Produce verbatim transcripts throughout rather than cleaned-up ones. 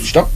Stopp.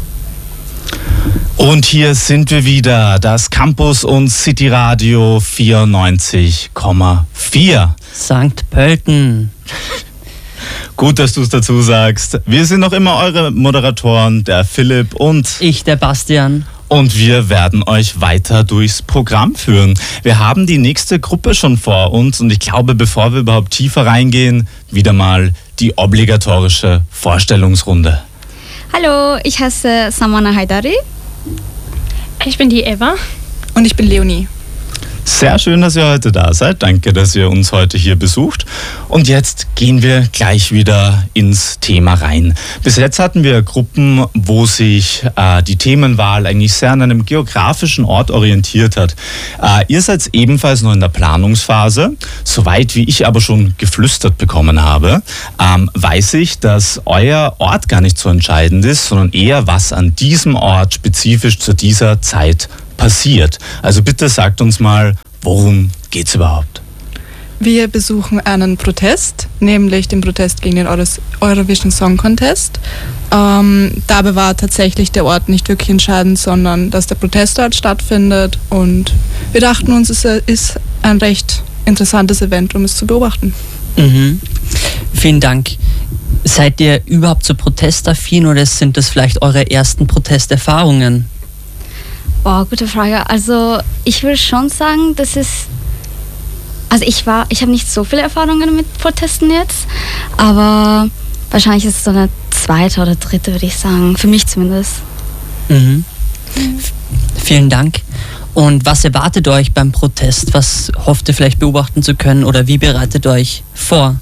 Und hier sind wir wieder, das Campus und City Radio vierundneunzig Komma vier. Sankt Pölten. Gut, dass du es dazu sagst. Wir sind noch immer eure Moderatoren, der Philipp und ich, der Bastian. Und wir werden euch weiter durchs Programm führen. Wir haben die nächste Gruppe schon vor uns und ich glaube, bevor wir überhaupt tiefer reingehen, wieder mal die obligatorische Vorstellungsrunde. Hallo, ich heiße Samana Haidari. Ich bin die Eva. Und ich bin Leonie. Sehr schön, dass ihr heute da seid. Danke, dass ihr uns heute hier besucht. Und jetzt gehen wir gleich wieder ins Thema rein. Bis jetzt hatten wir Gruppen, wo sich äh, die Themenwahl eigentlich sehr an einem geografischen Ort orientiert hat. Äh, ihr seid ebenfalls noch in der Planungsphase. Soweit wie ich aber schon geflüstert bekommen habe, ähm, weiß ich, dass euer Ort gar nicht so entscheidend ist, sondern eher, was an diesem Ort spezifisch zu dieser Zeit passiert. Also bitte sagt uns mal, worum geht's überhaupt? Wir besuchen einen Protest, nämlich den Protest gegen den Eurovision Song Contest. Ähm, dabei war tatsächlich der Ort nicht wirklich entscheidend, sondern dass der Protest dort stattfindet. Und wir dachten uns, es ist ein recht interessantes Event, um es zu beobachten. Mhm. Vielen Dank. Seid ihr überhaupt so protestaffin oder sind das vielleicht eure ersten Protesterfahrungen? Oh, gute Frage. Also ich würde schon sagen, das ist, also ich war, ich habe nicht so viele Erfahrungen mit Protesten jetzt, aber wahrscheinlich ist es so eine zweite oder dritte, würde ich sagen, für mich zumindest. Mhm. F- vielen Dank. Und was erwartet euch beim Protest? Was hofft ihr vielleicht beobachten zu können oder wie bereitet ihr euch vor?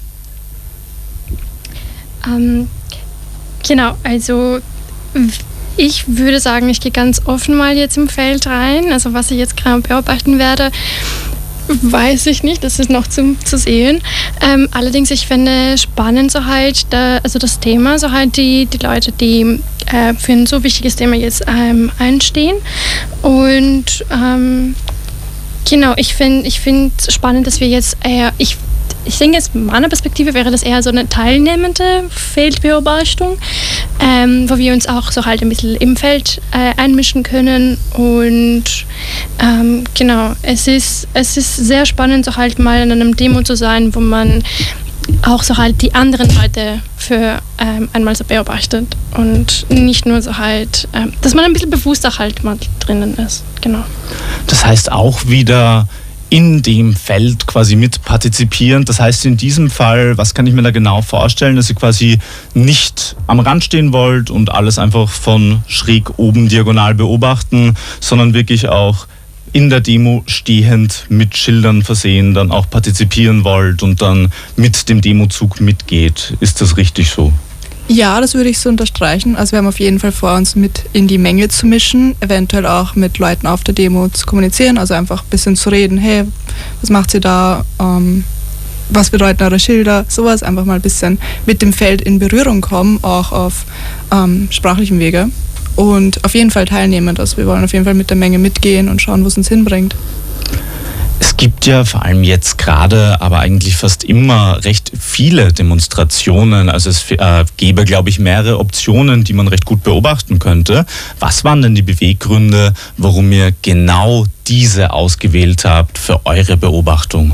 Ähm, genau, also ich würde sagen, ich gehe ganz offen mal jetzt im Feld rein. Also was ich jetzt gerade beobachten werde, weiß ich nicht, das ist noch zu, zu sehen. Ähm, allerdings, ich finde spannend so halt, da, also das Thema, so halt die, die Leute, die äh, für ein so wichtiges Thema jetzt ähm, einstehen. Und ähm, genau, ich finde ich find spannend, dass wir jetzt eher, ich Ich denke, aus meiner Perspektive wäre das eher so eine teilnehmende Feldbeobachtung, ähm, wo wir uns auch so halt ein bisschen im Feld äh, einmischen können. Und ähm, genau, es ist, es ist sehr spannend, so halt mal an einem Demo zu sein, wo man auch so halt die anderen Leute für ähm, einmal so beobachtet und nicht nur so halt, ähm, dass man ein bisschen bewusster halt mal drinnen ist. Genau. Das heißt auch wieder in dem Feld quasi mit partizipieren. Das heißt in diesem Fall, was kann ich mir da genau vorstellen, dass ihr quasi nicht am Rand stehen wollt und alles einfach von schräg oben diagonal beobachten, sondern wirklich auch in der Demo stehend mit Schildern versehen, dann auch partizipieren wollt und dann mit dem Demozug mitgeht. Ist das richtig so? Ja, das würde ich so unterstreichen. Also wir haben auf jeden Fall vor, uns mit in die Menge zu mischen, eventuell auch mit Leuten auf der Demo zu kommunizieren, also einfach ein bisschen zu reden, hey, was macht ihr da, ähm, was bedeuten eure Schilder, sowas, einfach mal ein bisschen mit dem Feld in Berührung kommen, auch auf ähm, sprachlichem Wege und auf jeden Fall teilnehmen. Also wir wollen auf jeden Fall mit der Menge mitgehen und schauen, wo es uns hinbringt. Es gibt ja vor allem jetzt gerade, aber eigentlich fast immer recht viele Demonstrationen. Also es äh, gäbe, glaube ich, mehrere Optionen, die man recht gut beobachten könnte. Was waren denn die Beweggründe, warum ihr genau diese ausgewählt habt für eure Beobachtung?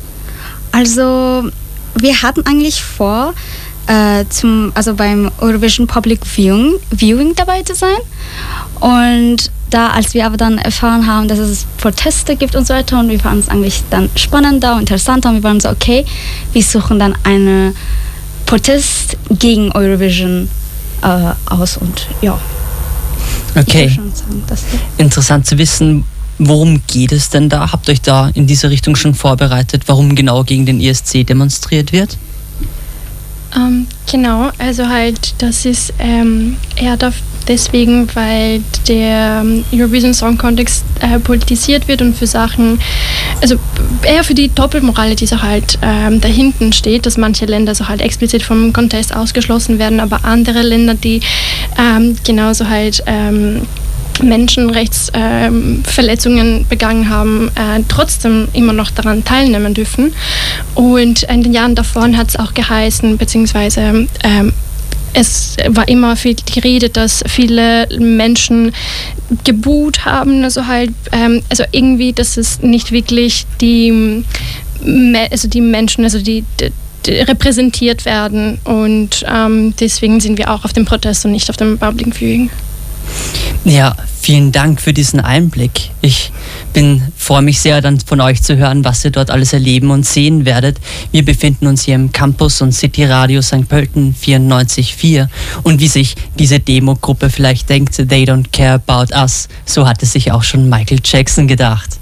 Also wir hatten eigentlich vor, äh, zum, also beim Eurovision Public Viewing, Viewing dabei zu sein. Und da, als wir aber dann erfahren haben, dass es Proteste gibt und so weiter, und wir fanden es eigentlich dann spannender und interessanter, und wir waren so, okay, wir suchen dann einen Protest gegen Eurovision äh, aus und ja. Okay, Ich würde schon sagen, dass interessant zu wissen, worum geht es denn da? Habt ihr euch da in diese Richtung schon vorbereitet, warum genau gegen den E S C demonstriert wird? Ähm, genau, also halt, das ist ähm, eher da deswegen, weil der Eurovision Song Contest äh, politisiert wird und für Sachen, also eher für die Doppelmoral, die so halt ähm, dahinten steht, dass manche Länder so halt explizit vom Contest ausgeschlossen werden, aber andere Länder, die ähm, genauso halt ähm, Menschenrechtsverletzungen ähm, begangen haben, äh, trotzdem immer noch daran teilnehmen dürfen. Und in den Jahren davor hat es auch geheißen, beziehungsweise ähm, es war immer viel die Rede, dass viele Menschen geboot haben, also halt, ähm, also irgendwie, dass es nicht wirklich die, also die Menschen, also die, die repräsentiert werden und ähm, deswegen sind wir auch auf dem Protest und nicht auf dem Public Viewing. Ja, vielen Dank für diesen Einblick. Ich bin freue mich sehr, dann von euch zu hören, was ihr dort alles erleben und sehen werdet. Wir befinden uns hier im Campus und City Radio Sankt Pölten vierundneunzig Komma vier und wie sich diese Demogruppe vielleicht denkt, they don't care about us, so hat es sich auch schon Michael Jackson gedacht.